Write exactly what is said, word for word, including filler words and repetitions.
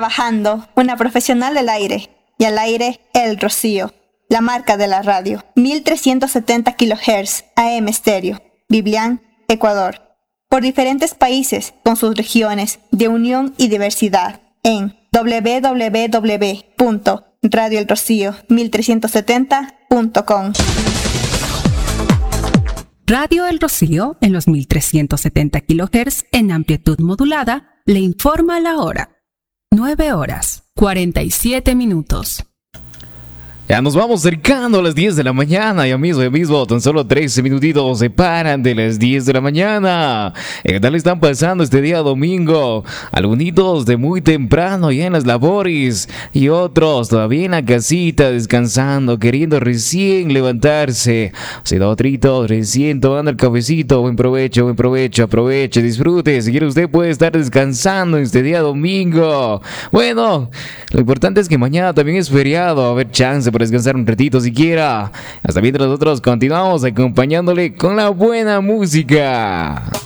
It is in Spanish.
trabajando una profesional del aire, y al aire El Rocío, la marca de la radio. mil trescientos setenta kilohertz A M estéreo, Biblián, Ecuador. Por diferentes países con sus regiones de unión y diversidad en doble u doble u doble u punto radio el rocío mil trescientos setenta punto com. Radio El Rocío, en los mil trescientos setenta kilohertz en amplitud modulada, le informa la hora. nueve horas, cuarenta y siete minutos. Ya nos vamos acercando a las diez de la mañana. Ya mismo, ya mismo, tan solo trece minutitos separan de las diez de la mañana. ¿Qué tal están pasando este día domingo? Algunos de muy temprano ya en las labores y otros todavía en la casita descansando, queriendo recién levantarse. Si da otrito, recién tomando el cafecito. Buen provecho, buen provecho, aproveche, disfrute. Si quiere usted puede estar descansando este día domingo. Bueno, lo importante es que mañana también es feriado, a ver chance para descansar un ratito siquiera. Hasta mientras nosotros continuamos acompañándole con la buena música.